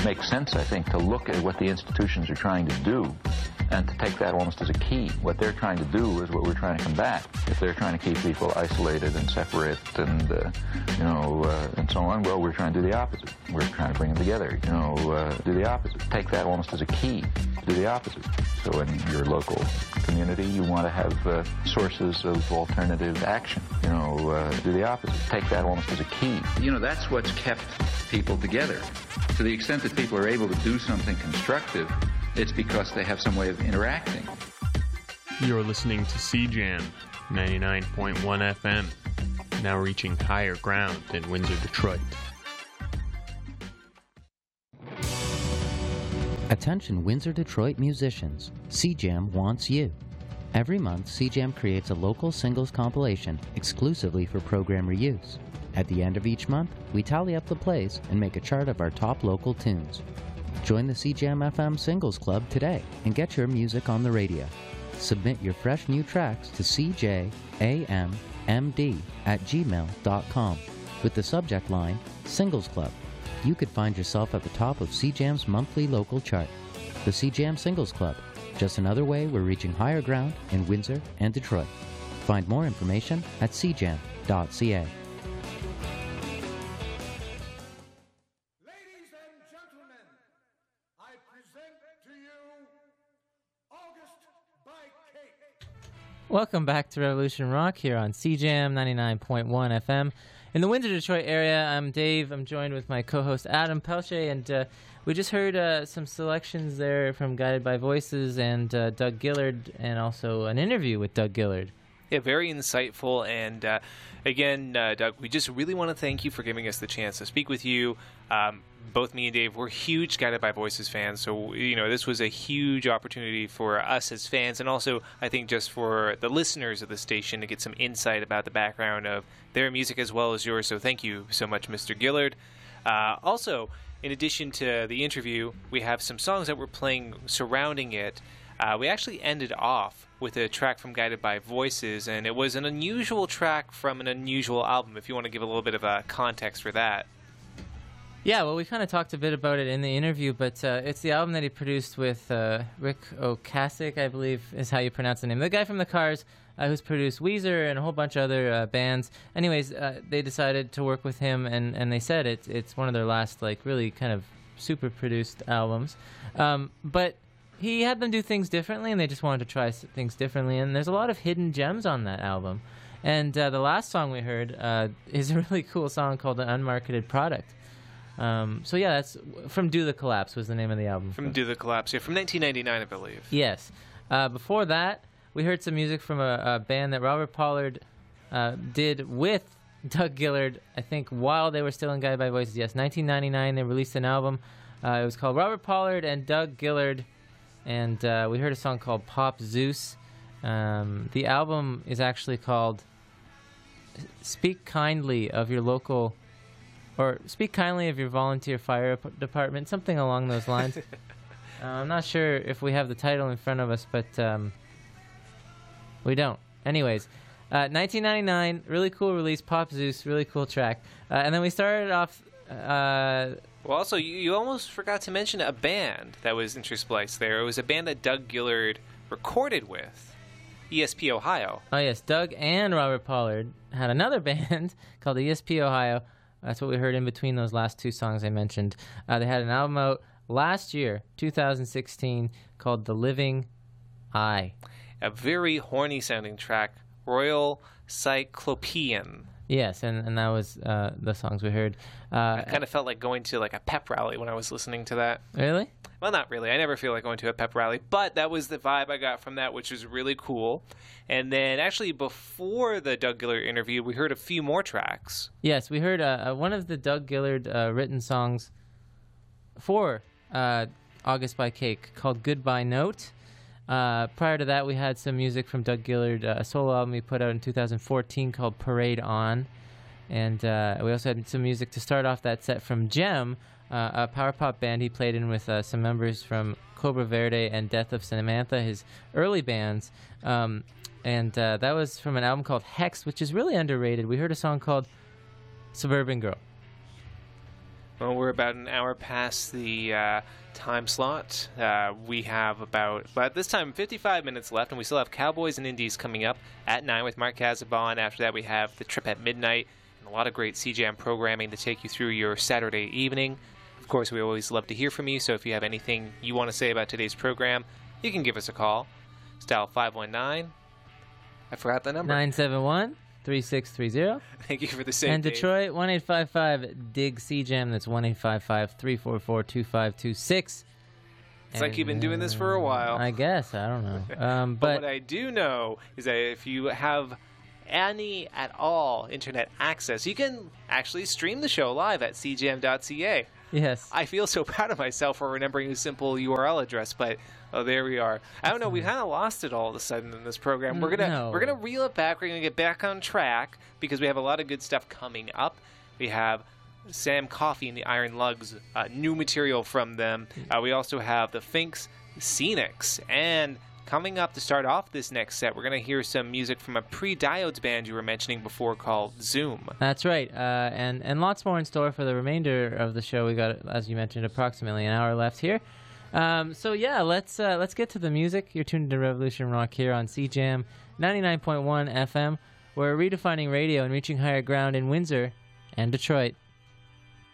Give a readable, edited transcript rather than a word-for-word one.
makes sense, I think, to look at what the institutions are trying to do and to take that almost as a key. What they're trying to do is what we're trying to combat. If they're trying to keep people isolated and separate and, and so on, well, we're trying to do the opposite. We're trying to bring them together, do the opposite. Take that almost as a key to do the opposite. So in your local community, you want to have sources of alternative action, do the opposite. Take that almost as a key. That's what's kept people together. To the extent that people are able to do something constructive, it's because they have some way of interacting. You're listening to CJAM 99.1 FM, now reaching higher ground in Windsor, Detroit. Attention Windsor, Detroit musicians, CJAM wants you. Every month, CJAM creates a local singles compilation exclusively for program reuse. At the end of each month, we tally up the plays and make a chart of our top local tunes. Join the CJAM FM Singles Club today and get your music on the radio. Submit your fresh new tracks to cjammd@gmail.com with the subject line Singles Club. You could find yourself at the top of CJAM's monthly local chart. The CJAM Singles Club, just another way we're reaching higher ground in Windsor and Detroit. Find more information at cjam.ca. Welcome back to Revolution Rock here on CJAM 99.1 FM. In the Windsor, Detroit area, I'm Dave. I'm joined with my co-host Adam Pelche, and we just heard some selections there from Guided by Voices and Doug Gillard, and also an interview with Doug Gillard. Yeah, very insightful, and again, Doug, we just really want to thank you for giving us the chance to speak with you. Both me and Dave, we're huge Guided by Voices fans, so this was a huge opportunity for us as fans, and also I think just for the listeners of the station to get some insight about the background of their music as well as yours. So thank you so much, Mr. Gillard. Also, in addition to the interview, we have some songs that we're playing surrounding it. We actually ended off with a track from Guided by Voices, and it was an unusual track from an unusual album, if you want to give a little bit of a context for that. Yeah, well, we kind of talked a bit about it in the interview, but it's the album that he produced with Rick Ocasek, I believe is how you pronounce the name. The guy from The Cars, who's produced Weezer and a whole bunch of other bands. Anyways, they decided to work with him, and they said it's one of their last, really kind of super produced albums. But he had them do things differently, and they just wanted to try things differently, and there's a lot of hidden gems on that album. And the last song we heard is a really cool song called An Unmarketed Product. So yeah, that's from Do the Collapse was the name of the album. From Do the Collapse, yeah, from 1999, I believe. Yes. Before that, we heard some music from a band that Robert Pollard did with Doug Gillard, I think, while they were still in Guided by Voices. Yes, 1999, they released an album. It was called Robert Pollard and Doug Gillard, and we heard a song called Pop Zeus. The album is actually called Speak Kindly of Your Local... or Speak Kindly of Your Volunteer Fire Department, something along those lines. I'm not sure if we have the title in front of us, but we don't. Anyways, 1999, really cool release, Pop Zeus, really cool track. And then we started off... well, also, you almost forgot to mention a band that was interspliced there. It was a band that Doug Gillard recorded with, ESP Ohio. Oh, yes, Doug and Robert Pollard had another band called ESP Ohio. That's what we heard in between those last two songs I mentioned. They had an album out last year, 2016, called The Living Eye. A very horny-sounding track, Royal Cyclopean. Yes, and that was the songs we heard. I kind of felt like going to a pep rally when I was listening to that. Really? Well, not really. I never feel like going to a pep rally, but that was the vibe I got from that, which was really cool. And then actually before the Doug Gillard interview, we heard a few more tracks. Yes, we heard one of the Doug Gillard written songs for August by Cake called Goodbye Note. Prior to that, we had some music from Doug Gillard, a solo album he put out in 2014 called Parade On. And we also had some music to start off that set from Gem, a power pop band he played in with some members from Cobra Verde and Death of Samantha, his early bands. And that was from an album called Hex, which is really underrated. We heard a song called Suburban Girl. Well, we're about an hour past the time slot. We have about this time, 55 minutes left, and we still have Cowboys and Indies coming up at 9 with Mark Casabon. After that, we have The Trip at Midnight, and a lot of great CJAM programming to take you through your Saturday evening. Of course, we always love to hear from you, so if you have anything you want to say about today's program, you can give us a call. It's dial 519. I forgot the number. 971-3630. Thank you for the same. And Detroit, 1-855-DIG-CJAM. That's 1-855-344-2526. It's like you've been doing this for a while. I guess. I don't know. But what I do know is that if you have any at all internet access, you can actually stream the show live at cjam.ca. Yes. I feel so proud of myself for remembering a simple URL address, but there we are. I don't know. We kind of lost it all of a sudden in this program. We're gonna reel it back. We're gonna get back on track because we have a lot of good stuff coming up. We have Sam Coffey and the Iron Lugs, new material from them. We also have the Finks Scenics, and coming up to start off this next set, we're going to hear some music from a Pre-Diodes band you were mentioning before called Zoom. That's right, and lots more in store for the remainder of the show. We got, as you mentioned, approximately an hour left here. So yeah, let's get to the music. You're tuned to Revolution Rock here on CJAM 99.1 FM. We're redefining radio and reaching higher ground in Windsor and Detroit.